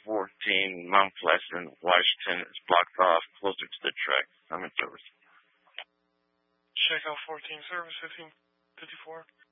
14, Mount Pleasant, Washington is blocked off closer to the tracks. I'm in service. Check out 14, service 1554.